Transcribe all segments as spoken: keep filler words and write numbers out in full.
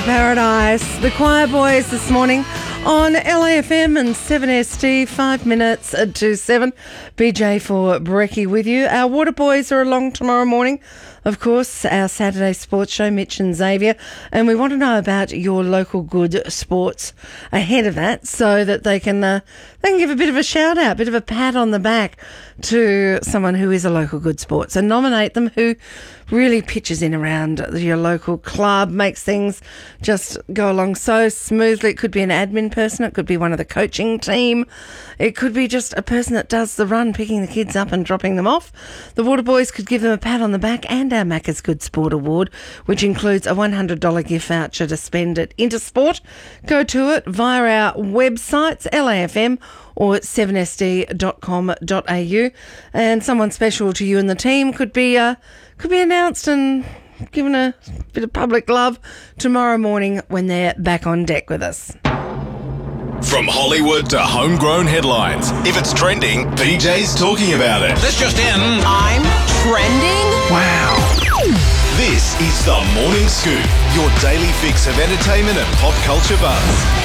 Paradise, the Choir Boys this morning on L A F M and seven S D, five minutes to seven. B J for Brekkie with you. Our Water Boys are along tomorrow morning. Of course, our Saturday sports show, Mitch and Xavier, and we want to know about your local good sports ahead of that so that they can uh, they can give a bit of a shout out, a bit of a pat on the back to someone who is a local good sport. So nominate them who really pitches in around your local club, makes things just go along so smoothly. It could be an admin person, it could be one of the coaching team, it could be just a person that does the run, picking the kids up and dropping them off. The Water Boys could give them a pat on the back and our Macca's Good Sport Award, which includes a one hundred dollars gift voucher to spend at Intersport. Go to it via our websites, L A F M or seven S D dot com dot A U, and someone special to you and the team could be uh, could be announced and given a bit of public love tomorrow morning when they're back on deck with us. From Hollywood to homegrown headlines, if it's trending, P J's talking about it. This just in. I'm trending? Wow. This is The Morning Scoop, your daily fix of entertainment and pop culture buzz.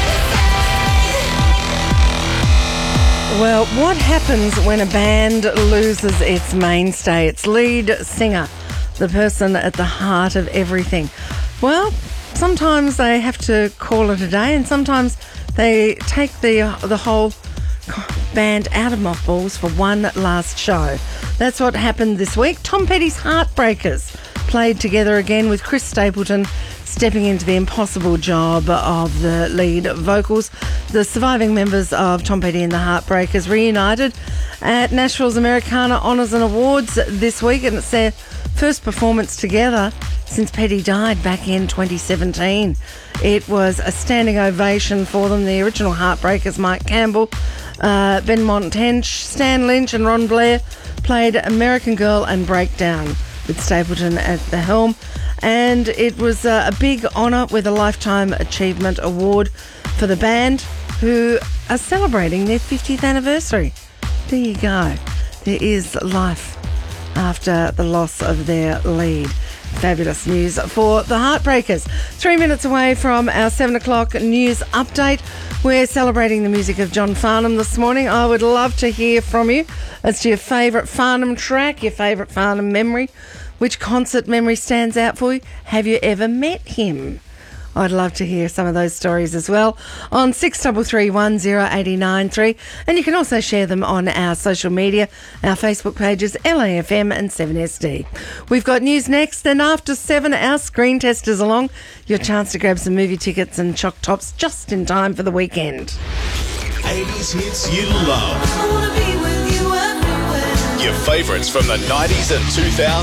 Well, what happens when a band loses its mainstay, its lead singer, the person at the heart of everything? Well, sometimes they have to call it a day, and sometimes they take the uh, the whole band out of mothballs for one last show. That's what happened this week. Tom Petty's Heartbreakers played together again, with Chris Stapleton stepping into the impossible job of the lead vocals. The surviving members of Tom Petty and the Heartbreakers reunited at Nashville's Americana Honours and Awards this week, and it's their first performance together since Petty died back in twenty seventeen. It was a standing ovation for them. The original Heartbreakers, Mike Campbell, uh, Ben Montench, Stan Lynch and Ron Blair played American Girl and Breakdown with Stapleton at the helm. And it was uh, a big honour with a Lifetime Achievement Award for the band, who are celebrating their fiftieth anniversary. There you go. There is life after the loss of their lead. Fabulous news for the Heartbreakers. Three minutes away from our seven o'clock news update. We're celebrating the music of John Farnham this morning. I would love to hear from you as to your favourite Farnham track, your favourite Farnham memory. Which concert memory stands out for you? Have you ever met him? I'd love to hear some of those stories as well on six three three one zero eight nine three, and you can also share them on our social media, our Facebook pages, L A F M and seven S D. We've got news next, then after seven, our screen test is along. Your chance to grab some movie tickets and choc tops just in time for the weekend. eighties hits you love. I wanna be with you everywhere. Your favourites from the nineties and two thousands.